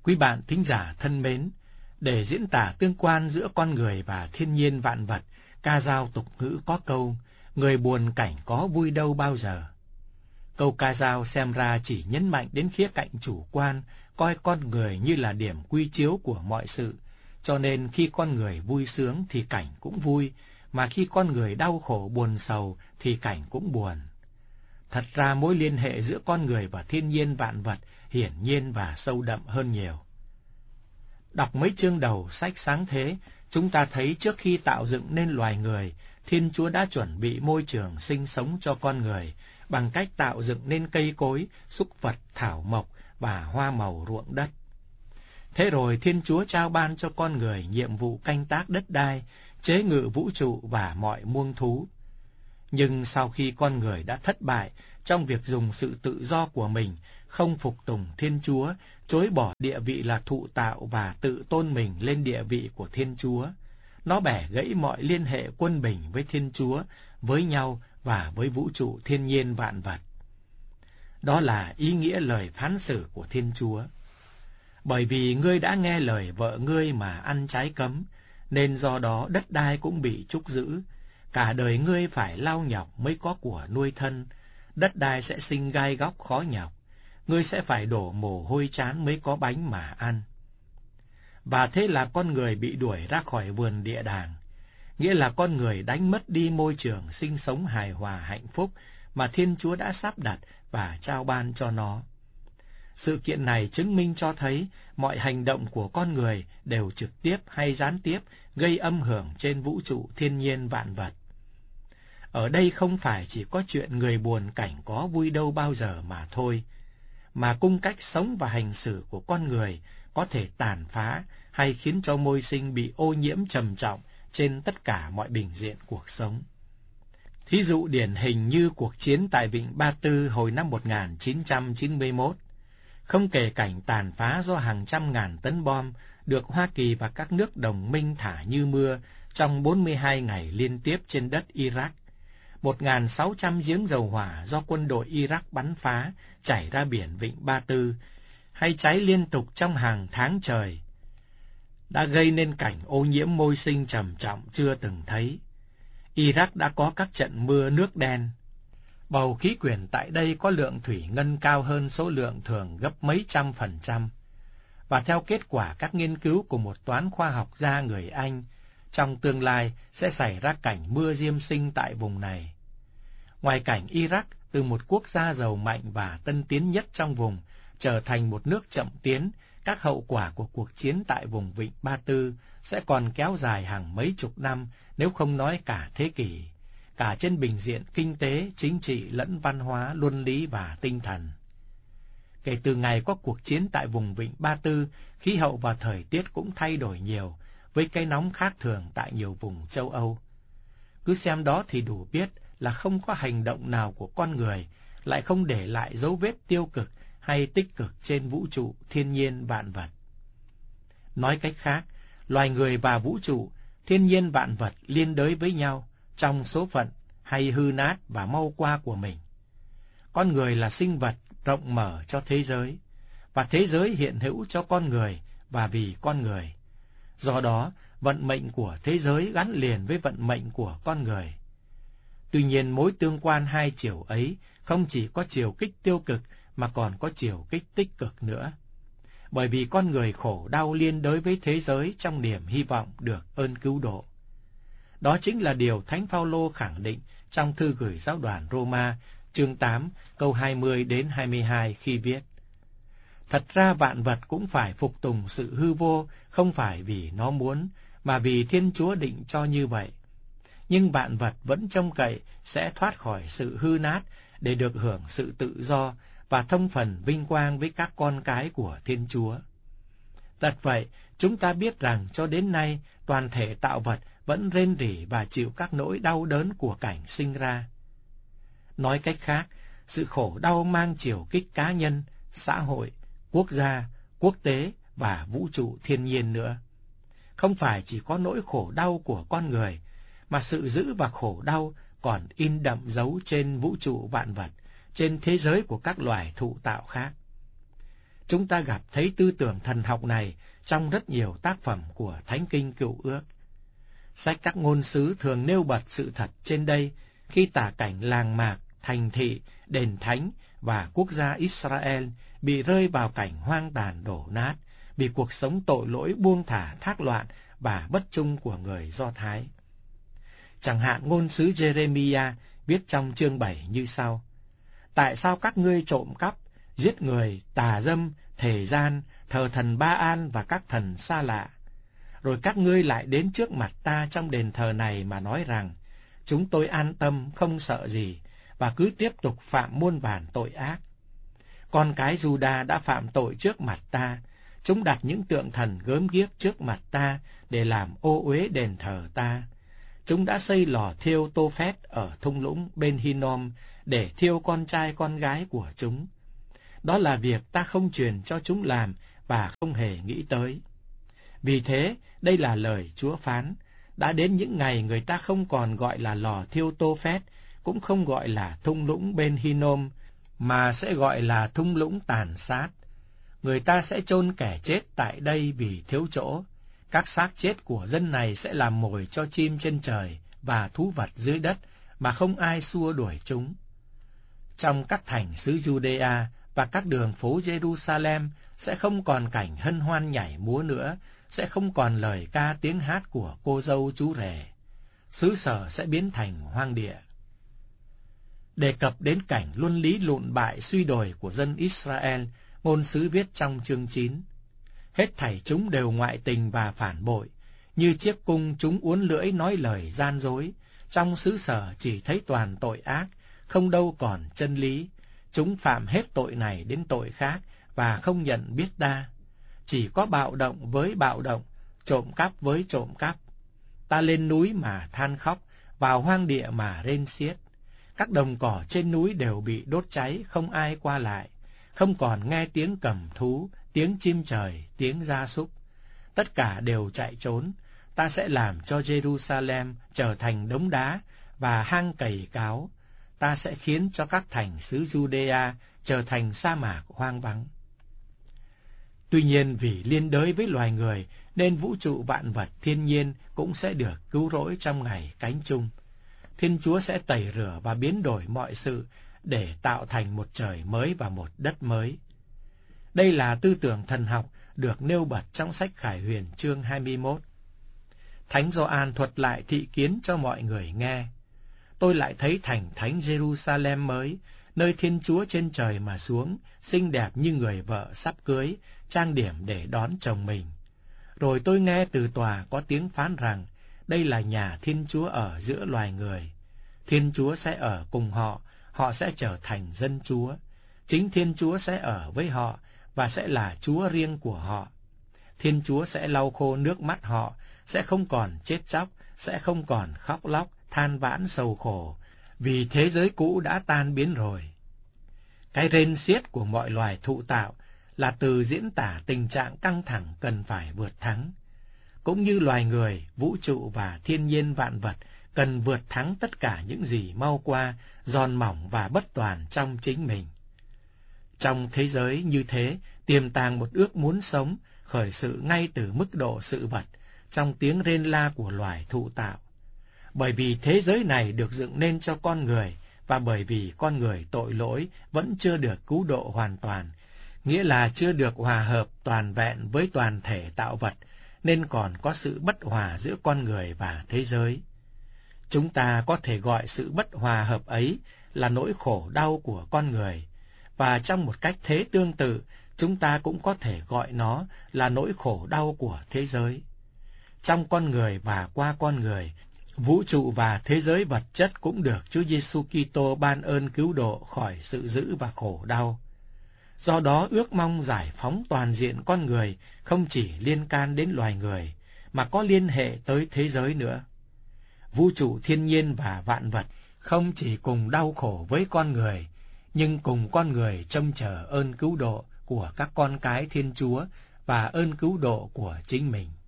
Quý bạn thính giả thân mến, để diễn tả tương quan giữa con người và thiên nhiên vạn vật, ca dao tục ngữ có câu, người buồn cảnh có vui đâu bao giờ. Câu ca dao xem ra chỉ nhấn mạnh đến khía cạnh chủ quan, coi con người như là điểm quy chiếu của mọi sự, cho nên khi con người vui sướng thì cảnh cũng vui, mà khi con người đau khổ buồn sầu thì cảnh cũng buồn. Thật ra mối liên hệ giữa con người và thiên nhiên vạn vật hiển nhiên và sâu đậm hơn nhiều. Đọc mấy chương đầu sách Sáng Thế, chúng ta thấy trước khi tạo dựng nên loài người, Thiên Chúa đã chuẩn bị môi trường sinh sống cho con người bằng cách tạo dựng nên cây cối, súc vật, thảo mộc và hoa màu ruộng đất. Thế rồi Thiên Chúa trao ban cho con người nhiệm vụ canh tác đất đai, chế ngự vũ trụ và mọi muông thú. Nhưng sau khi con người đã thất bại trong việc dùng sự tự do của mình, không phục tùng Thiên Chúa, chối bỏ địa vị là thụ tạo và tự tôn mình lên địa vị của Thiên Chúa, nó bẻ gãy mọi liên hệ quân bình với Thiên Chúa, với nhau và với vũ trụ thiên nhiên vạn vật. Đó là ý nghĩa lời phán xử của Thiên Chúa. Bởi vì ngươi đã nghe lời vợ ngươi mà ăn trái cấm, nên do đó đất đai cũng bị trúc giữ. Cả đời ngươi phải lao nhọc mới có của nuôi thân, đất đai sẽ sinh gai góc khó nhọc, ngươi sẽ phải đổ mồ hôi trán mới có bánh mà ăn. Và thế là con người bị đuổi ra khỏi vườn địa đàng, nghĩa là con người đánh mất đi môi trường sinh sống hài hòa hạnh phúc mà Thiên Chúa đã sắp đặt và trao ban cho nó. Sự kiện này chứng minh cho thấy mọi hành động của con người đều trực tiếp hay gián tiếp gây âm hưởng trên vũ trụ thiên nhiên vạn vật. Ở đây không phải chỉ có chuyện người buồn cảnh có vui đâu bao giờ mà thôi, mà cung cách sống và hành xử của con người có thể tàn phá hay khiến cho môi sinh bị ô nhiễm trầm trọng trên tất cả mọi bình diện cuộc sống. Thí dụ điển hình như cuộc chiến tại Vịnh Ba Tư hồi năm 1991, không kể cảnh tàn phá do hàng trăm ngàn tấn bom được Hoa Kỳ và các nước đồng minh thả như mưa trong 42 ngày liên tiếp trên đất Iraq, 1.600 giếng dầu hỏa do quân đội Iraq bắn phá chảy ra biển Vịnh Ba Tư, hay cháy liên tục trong hàng tháng trời, đã gây nên cảnh ô nhiễm môi sinh trầm trọng chưa từng thấy. Iraq đã có các trận mưa nước đen. Bầu khí quyển tại đây có lượng thủy ngân cao hơn số lượng thường gấp mấy trăm %. Và theo kết quả các nghiên cứu của một toán khoa học gia người Anh, trong tương lai sẽ xảy ra cảnh mưa diêm sinh tại vùng này. Ngoài cảnh Iraq từ một quốc gia giàu mạnh và tân tiến nhất trong vùng trở thành một nước chậm tiến, các hậu quả của cuộc chiến tại vùng Vịnh Ba Tư sẽ còn kéo dài hàng mấy chục năm, nếu không nói cả thế kỷ, cả trên bình diện kinh tế, chính trị lẫn văn hóa, luân lý và tinh thần. Kể từ ngày có cuộc chiến tại vùng Vịnh Ba Tư, khí hậu và thời tiết cũng thay đổi nhiều, với cái nóng khác thường tại nhiều vùng châu Âu. Cứ xem đó thì đủ biết là không có hành động nào của con người lại không để lại dấu vết tiêu cực hay tích cực trên vũ trụ thiên nhiên vạn vật. Nói cách khác, loài người và vũ trụ, thiên nhiên vạn vật liên đới với nhau trong số phận hay hư nát và mau qua của mình. Con người là sinh vật rộng mở cho thế giới, và thế giới hiện hữu cho con người và vì con người. Do đó, vận mệnh của thế giới gắn liền với vận mệnh của con người. Tuy nhiên, mối tương quan hai chiều ấy không chỉ có chiều kích tiêu cực mà còn có chiều kích tích cực nữa. Bởi vì con người khổ đau liên đới với thế giới trong niềm hy vọng được ơn cứu độ. Đó chính là điều Thánh Phaolô khẳng định trong thư gửi giáo đoàn Roma, chương 8, câu 20 đến 22 khi viết: Thật ra vạn vật cũng phải phục tùng sự hư vô, không phải vì nó muốn, mà vì Thiên Chúa định cho như vậy. Nhưng vạn vật vẫn trông cậy sẽ thoát khỏi sự hư nát để được hưởng sự tự do và thông phần vinh quang với các con cái của Thiên Chúa. Thật vậy, chúng ta biết rằng cho đến nay toàn thể tạo vật vẫn rên rỉ và chịu các nỗi đau đớn của cảnh sinh ra. Nói cách khác, sự khổ đau mang chiều kích cá nhân, xã hội, quốc gia, quốc tế và vũ trụ thiên nhiên nữa. Không phải chỉ có nỗi khổ đau của con người, mà sự dữ và khổ đau còn in đậm dấu trên vũ trụ vạn vật, trên thế giới của các loài thụ tạo khác. Chúng ta gặp thấy tư tưởng thần học này trong rất nhiều tác phẩm của Thánh Kinh Cựu Ước. Sách các ngôn sứ thường nêu bật sự thật trên đây khi tả cảnh làng mạc, thành thị, đền thánh và quốc gia Israel bị rơi vào cảnh hoang tàn đổ nát vì cuộc sống tội lỗi buông thả thác loạn và bất trung của người Do Thái. Chẳng hạn ngôn sứ Jeremiah viết trong chương 7 như sau: Tại sao các ngươi trộm cắp, giết người, tà dâm, thề gian, thờ thần Ba-an và các thần xa lạ? Rồi các ngươi lại đến trước mặt ta trong đền thờ này mà nói rằng, chúng tôi an tâm, không sợ gì, và cứ tiếp tục phạm muôn vàn tội ác. Con cái Giuđa đã phạm tội trước mặt ta, chúng đặt những tượng thần gớm ghiếc trước mặt ta để làm ô uế đền thờ ta. Chúng đã xây lò thiêu Tô Phét ở thung lũng bên Hinnom để thiêu con trai con gái của chúng. Đó là việc ta không truyền cho chúng làm và không hề nghĩ tới. Vì thế, đây là lời Chúa phán, đã đến những ngày người ta không còn gọi là lò thiêu Tô Phét, cũng không gọi là thung lũng bên Hinnom, mà sẽ gọi là thung lũng tàn sát. Người ta sẽ chôn kẻ chết tại đây vì thiếu chỗ. Các xác chết của dân này sẽ làm mồi cho chim trên trời và thú vật dưới đất, mà không ai xua đuổi chúng. Trong các thành xứ Judea và các đường phố Jerusalem sẽ không còn cảnh hân hoan nhảy múa nữa, sẽ không còn lời ca tiếng hát của cô dâu chú rể. Xứ sở sẽ biến thành hoang địa. Đề cập đến cảnh luân lý lụn bại suy đồi của dân Israel, ngôn sứ viết trong chương 9: Hết thảy chúng đều ngoại tình và phản bội, như chiếc cung chúng uốn lưỡi nói lời gian dối. Trong xứ sở chỉ thấy toàn tội ác, không đâu còn chân lý. Chúng phạm hết tội này đến tội khác và không nhận biết ta. Chỉ có bạo động với bạo động, trộm cắp với trộm cắp. Ta lên núi mà than khóc, vào hoang địa mà rên xiết. Các đồng cỏ trên núi đều bị đốt cháy, không ai qua lại. Không còn nghe tiếng cầm thú, tiếng chim trời, tiếng gia súc. Tất cả đều chạy trốn. Ta sẽ làm cho Jerusalem trở thành đống đá và hang cày cáo. Ta sẽ khiến cho các thành xứ Judea trở thành sa mạc hoang vắng. Tuy nhiên vì liên đới với loài người nên vũ trụ vạn vật thiên nhiên cũng sẽ được cứu rỗi trong ngày cánh chung. Thiên Chúa sẽ tẩy rửa và biến đổi mọi sự để tạo thành một trời mới và một đất mới. Đây là tư tưởng thần học được nêu bật trong sách Khải Huyền chương 21. Thánh Gioan thuật lại thị kiến cho mọi người nghe. Tôi lại thấy thành thánh Jerusalem mới, nơi Thiên Chúa trên trời mà xuống, xinh đẹp như người vợ sắp cưới, trang điểm để đón chồng mình. Rồi tôi nghe từ tòa có tiếng phán rằng, đây là nhà Thiên Chúa ở giữa loài người. Thiên Chúa sẽ ở cùng họ, họ sẽ trở thành dân Chúa. Chính Thiên Chúa sẽ ở với họ và sẽ là Chúa riêng của họ. Thiên Chúa sẽ lau khô nước mắt họ, sẽ không còn chết chóc, sẽ không còn khóc lóc, than vãn sầu khổ, vì thế giới cũ đã tan biến rồi. Cái rên xiết của mọi loài thụ tạo là từ diễn tả tình trạng căng thẳng cần phải vượt thắng. Cũng như loài người, vũ trụ và thiên nhiên vạn vật cần vượt thắng tất cả những gì mau qua, giòn mỏng và bất toàn trong chính mình. Trong thế giới như thế, tiềm tàng một ước muốn sống, khởi sự ngay từ mức độ sự vật, trong tiếng rên la của loài thụ tạo. Bởi vì thế giới này được dựng nên cho con người, và bởi vì con người tội lỗi vẫn chưa được cứu độ hoàn toàn, nghĩa là chưa được hòa hợp toàn vẹn với toàn thể tạo vật, nên còn có sự bất hòa giữa con người và thế giới. Chúng ta có thể gọi sự bất hòa hợp ấy là nỗi khổ đau của con người, và trong một cách thế tương tự, chúng ta cũng có thể gọi nó là nỗi khổ đau của thế giới. Trong con người và qua con người, vũ trụ và thế giới vật chất cũng được Chúa Giêsu Kitô ban ơn cứu độ khỏi sự dữ và khổ đau. Do đó ước mong giải phóng toàn diện con người không chỉ liên can đến loài người, mà có liên hệ tới thế giới nữa. Vũ trụ thiên nhiên và vạn vật không chỉ cùng đau khổ với con người, nhưng cùng con người trông chờ ơn cứu độ của các con cái Thiên Chúa và ơn cứu độ của chính mình.